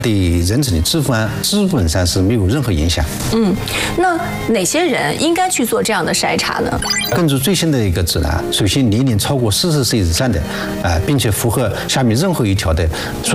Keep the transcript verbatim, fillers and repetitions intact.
对人体的脂肪基本上是没有任何影响。 嗯，那哪些人应该去做这样的筛查呢？ 根据最新的一个指南，首先年龄超过四十岁以上的，啊、呃，并且符合下面任何一条的，说